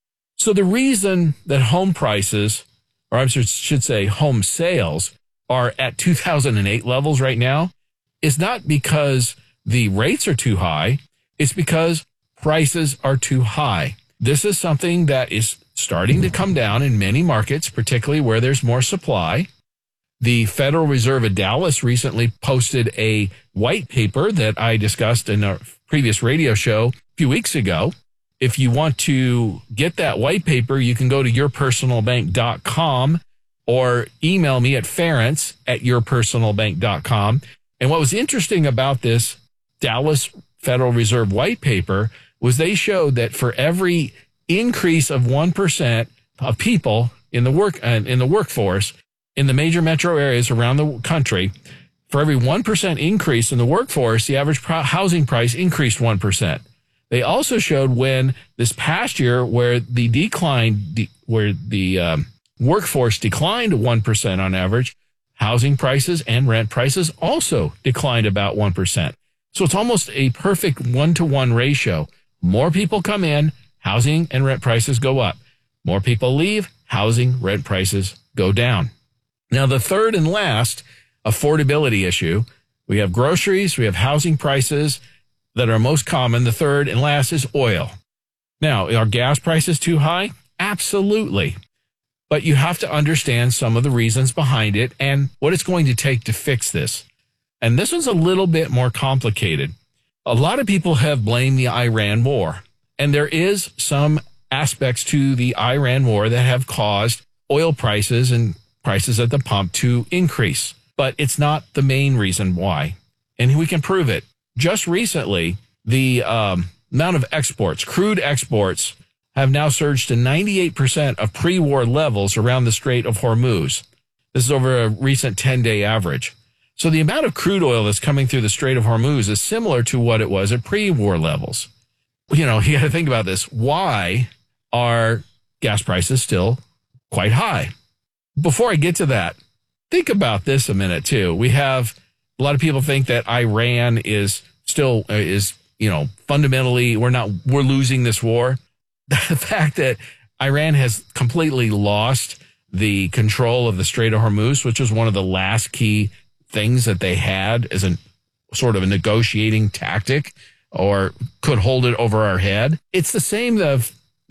So the reason that home prices, or I should say home sales, are at two thousand eight levels right now is not because the rates are too high. It's because prices are too high. This is something that is starting to come down in many markets, particularly where there's more supply. The Federal Reserve of Dallas recently posted a white paper that I discussed in a previous radio show a few weeks ago. If you want to get that white paper, you can go to your personal bank dot com or email me at ference at your personal bank dot com. And what was interesting about this Dallas Federal Reserve white paper was they showed that for every increase of one percent of people in the work uh, in the workforce in the major metro areas around the country, for every one percent increase in the workforce, the average pro- housing price increased one percent. They also showed when this past year where the decline, de- where the um, workforce declined one percent on average, housing prices and rent prices also declined about one percent. So it's almost a perfect one-to-one ratio. More people come in, housing and rent prices go up. More people leave, housing, rent prices go down. Now, the third and last affordability issue, we have groceries, we have housing prices that are most common. The third and last is oil. Now, are gas prices too high? Absolutely. But you have to understand some of the reasons behind it and what it's going to take to fix this. And this one's a little bit more complicated. A lot of people have blamed the Iran war, and there is some aspects to the Iran war that have caused oil prices and prices at the pump to increase. But it's not the main reason why, and we can prove it. Just recently, the um, amount of exports, crude exports, have now surged to ninety-eight percent of pre-war levels around the Strait of Hormuz. This is over a recent ten-day average. So the amount of crude oil that's coming through the Strait of Hormuz is similar to what it was at pre-war levels. You know, you got to think about this. Why are gas prices still quite high? Before I get to that, think about this a minute, too. We have a lot of people think that Iran is still uh, is, you know, fundamentally, we're not, we're losing this war. The fact that Iran has completely lost the control of the Strait of Hormuz, which was one of the last key things that they had as a sort of a negotiating tactic or could hold it over our head. It's the same of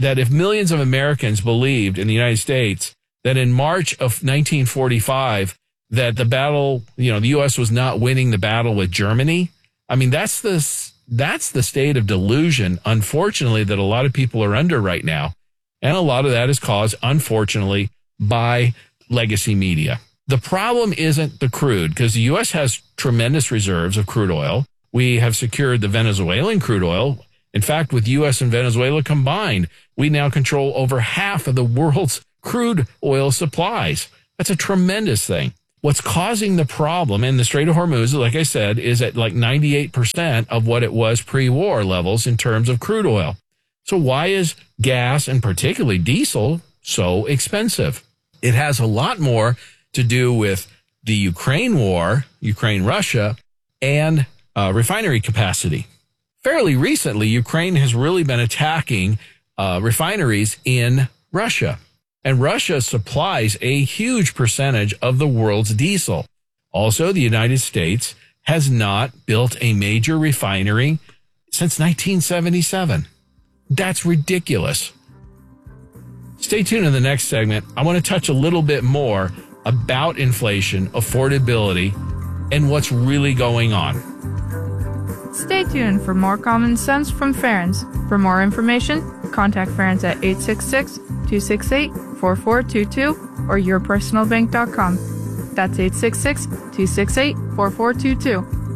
that if millions of Americans believed in the United States that in March of nineteen forty-five that the battle, you know, the U S was not winning the battle with Germany, I mean, that's the, that's the state of delusion, unfortunately, that a lot of people are under right now. And a lot of that is caused, unfortunately, by legacy media. The problem isn't the crude, because the U S has tremendous reserves of crude oil. We have secured the Venezuelan crude oil. In fact, with U S and Venezuela combined, we now control over half of the world's crude oil supplies. That's a tremendous thing. What's causing the problem in the Strait of Hormuz, like I said, is at like ninety-eight percent of what it was pre-war levels in terms of crude oil. So why is gas, and particularly diesel, so expensive? It has a lot more to do with the Ukraine war, Ukraine-Russia, and uh, refinery capacity. Fairly recently, Ukraine has really been attacking uh, refineries in Russia. And Russia supplies a huge percentage of the world's diesel. Also, the United States has not built a major refinery since nineteen seventy-seven. That's ridiculous. Stay tuned in the next segment. I want to touch a little bit more about inflation, affordability, and what's really going on.
Stay tuned for more common sense from Ferens. For more information, contact Ferens at eight six six, two six eight, four four two two or your personal bank dot com. That's eight six six, two six eight, four four two two.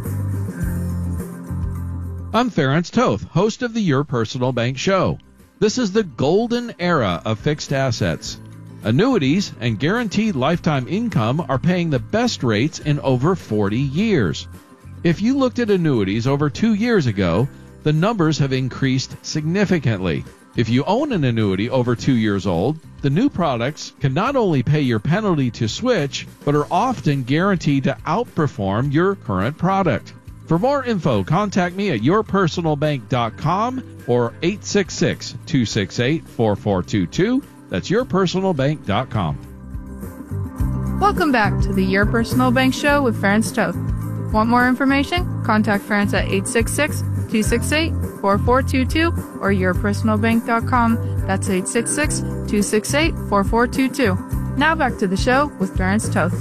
I'm Ference Toth, host of the Your Personal Bank Show. This is the golden era of fixed assets. Annuities and guaranteed lifetime income are paying the best rates in over forty years. If you looked at annuities over two years ago, the numbers have increased significantly. If you own an annuity over two years old, the new products can not only pay your penalty to switch, but are often guaranteed to outperform your current product. For more info, contact me at your personal bank dot com or eight six six, two six eight, four four two two. That's your personal bank dot com.
Welcome back to the Your Personal Bank Show with Ference Toth. Want more information? Contact Ference at eight six six, two six eight, four four two two or your personal bank dot com. That's eight six six, two six eight, four four two two. Now back to the show with Ference Toth.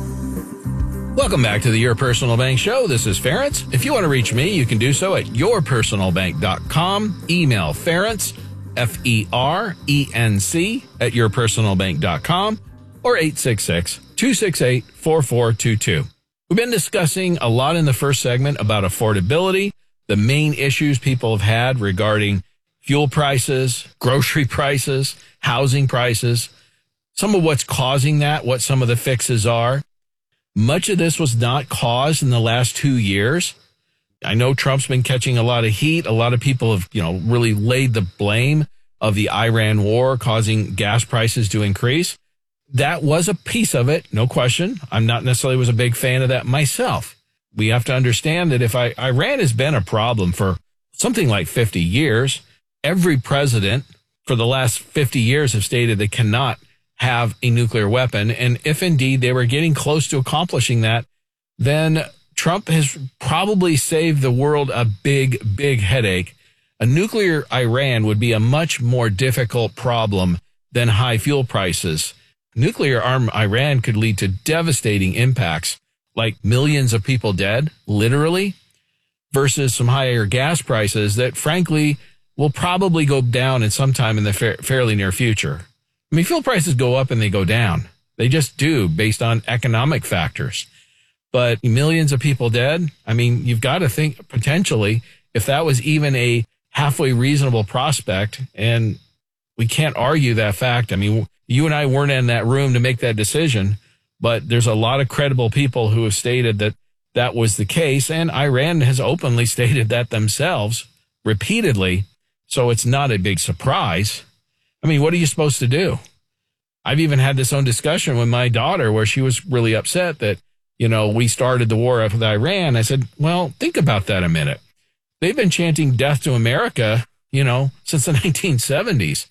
Welcome back to the Your Personal Bank Show. This is Ference. If you want to reach me, you can do so at your personal bank dot com. Email Ference, F E R E N C, at your personal bank dot com or eight six six, two six eight, four four two two. We've been discussing a lot in the first segment about affordability, the main issues people have had regarding fuel prices, grocery prices, housing prices, some of what's causing that, what some of the fixes are. Much of this was not caused in the last two years. I know Trump's been catching a lot of heat. A lot of people have, you know, really laid the blame of the Iran war causing gas prices to increase. That was a piece of it, no question. I'm not necessarily was a big fan of that myself. We have to understand that if I, Iran has been a problem for something like fifty years, every president for the last fifty years have stated they cannot have a nuclear weapon. And if indeed they were getting close to accomplishing that, then Trump has probably saved the world a big, big headache. A nuclear Iran would be a much more difficult problem than high fuel prices. Nuclear armed Iran could lead to devastating impacts, like millions of people dead, literally, versus some higher gas prices that, frankly, will probably go down in some time in the fa- fairly near future. I mean, fuel prices go up and they go down. They just do based on economic factors. But millions of people dead, I mean, you've got to think potentially if that was even a halfway reasonable prospect, and we can't argue that fact. I mean, you and I weren't in that room to make that decision, but there's a lot of credible people who have stated that that was the case, and Iran has openly stated that themselves repeatedly, so it's not a big surprise. I mean, what are you supposed to do? I've even had this own discussion with my daughter where she was really upset that, you know, we started the war with Iran. I said, well, think about that a minute. They've been chanting death to America, you know, since the nineteen seventies.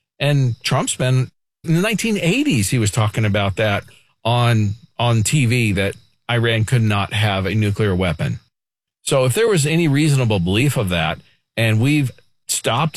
And Trump's been, in the nineteen eighties, he was talking about that on, on T V, that Iran could not have a nuclear weapon. So if there was any reasonable belief of that, and we've stopped it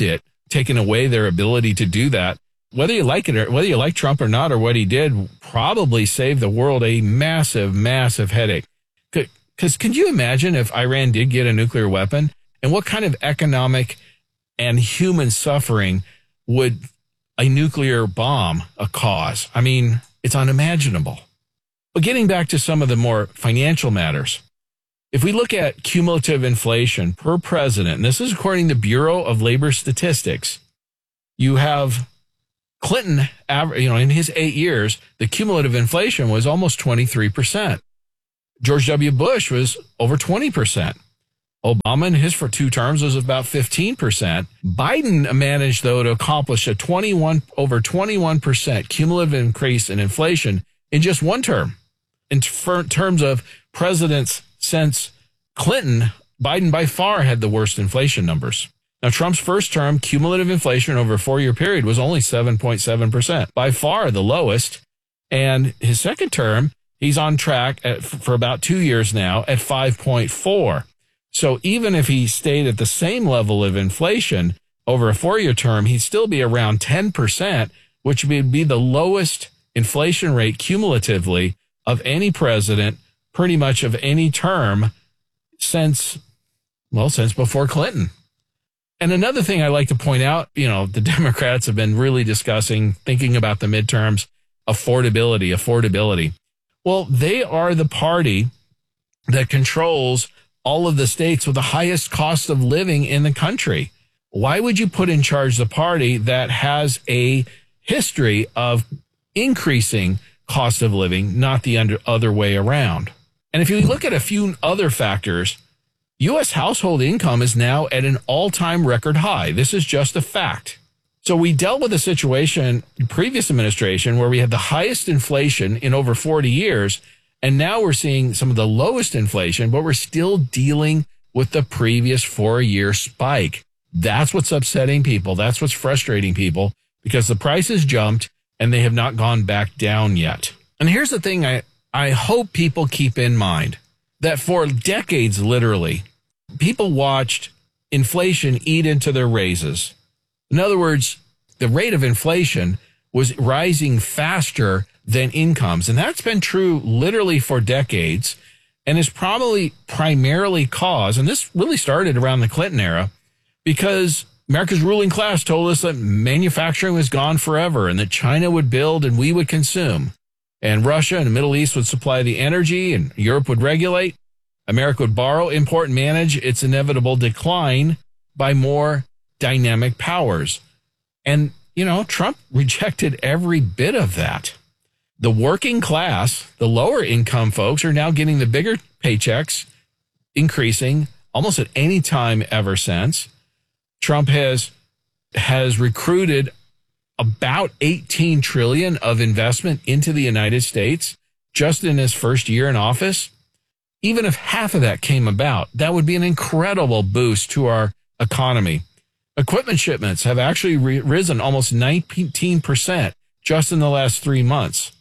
taking away their ability to do that. Whether you like it or whether you like Trump or not, or what he did, probably saved the world a massive, massive headache. Because can you imagine if Iran did get a nuclear weapon, and what kind of economic and human suffering would a nuclear bomb cause? I mean, it's unimaginable. But getting back to some of the more financial matters, if we look at cumulative inflation per president, and this is according to Bureau of Labor Statistics, you have Clinton, you know, in his eight years, the cumulative inflation was almost twenty-three percent. George W. Bush was over twenty percent. Obama in his for two terms was about fifteen percent. Biden managed, though, to accomplish a twenty-one over twenty-one percent cumulative increase in inflation in just one term. In terms of presidents since Clinton, Biden by far had the worst inflation numbers. Now, Trump's first term cumulative inflation over a four-year period was only seven point seven percent, by far the lowest. And his second term, he's on track at, for about two years now at five point four. So even if he stayed at the same level of inflation over a four-year term, he'd still be around ten percent, which would be the lowest inflation rate cumulatively of any president, pretty much of any term since, well, since before Clinton. And another thing I like to point out, you know, the Democrats have been really discussing, thinking about the midterms, affordability, affordability. Well, they are the party that controls all of the states with the highest cost of living in the country. Why would you put in charge the party that has a history of increasing cost of living, not the under, other way around? And if you look at a few other factors, U S household income is now at an all-time record high. This is just a fact. So we dealt with a situation in previous administration where we had the highest inflation in over forty years, and now we're seeing some of the lowest inflation, but we're still dealing with the previous four-year spike. That's what's upsetting people. That's what's frustrating people, because the prices jumped and they have not gone back down yet. And here's the thing I, I hope people keep in mind, that for decades, literally, people watched inflation eat into their raises. In other words, the rate of inflation was rising faster than incomes. And that's been true literally for decades, and is probably primarily caused, and this really started around the Clinton era, because America's ruling class told us that manufacturing was gone forever and that China would build and we would consume. And Russia and the Middle East would supply the energy and Europe would regulate. America would borrow, import, and manage its inevitable decline by more dynamic powers. And, you know, Trump rejected every bit of that. The working class, the lower income folks, are now getting the bigger paychecks, increasing almost at any time ever since. Trump has has recruited about eighteen trillion dollars of investment into the United States just in his first year in office. Even if half of that came about, that would be an incredible boost to our economy. Equipment shipments have actually re- risen almost nineteen percent just in the last three months.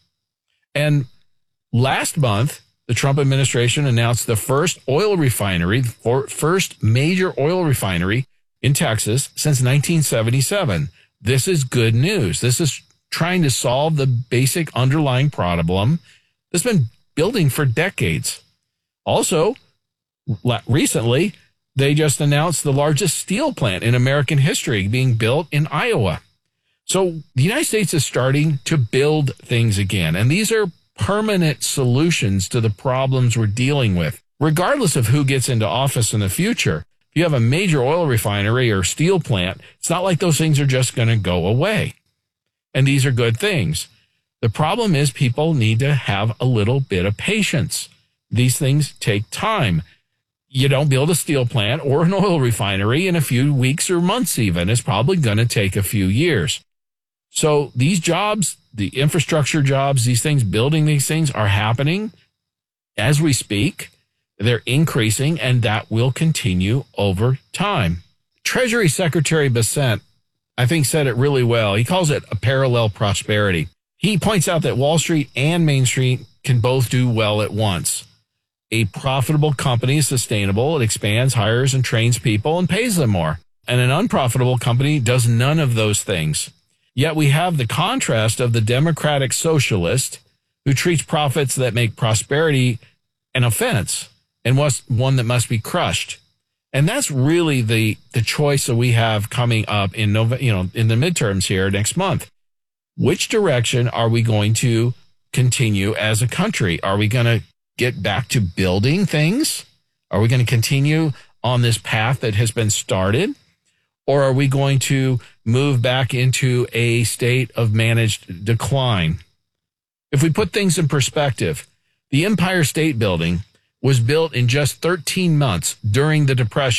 And last month, the Trump administration announced the first oil refinery, or first major oil refinery in Texas since nineteen seventy-seven. This is good news. This is trying to solve the basic underlying problem that's been building for decades. Also, recently, they just announced the largest steel plant in American history being built in Iowa. So the United States is starting to build things again, and these are permanent solutions to the problems we're dealing with. Regardless of who gets into office in the future, if you have a major oil refinery or steel plant, it's not like those things are just going to go away. And these are good things. The problem is people need to have a little bit of patience. These things take time. You don't build a steel plant or an oil refinery in a few weeks or months even. It's probably going to take a few years. So these jobs, the infrastructure jobs, these things, building these things are happening as we speak. They're increasing, and that will continue over time. Treasury Secretary Bessent, I think, said it really well. He calls it a parallel prosperity. He points out that Wall Street and Main Street can both do well at once. A profitable company is sustainable. It expands, hires, and trains people and pays them more. And an unprofitable company does none of those things. Yet we have the contrast of the democratic socialist who treats profits that make prosperity an offense and was one that must be crushed. And that's really the the choice that we have coming up in Nove- you know, in the midterms here next month. Which direction are we going to continue as a country? Are we going to get back to building things? Are we going to continue on this path that has been started? Or are we going to move back into a state of managed decline? If we put things in perspective, the Empire State Building was built in just thirteen months during the Depression.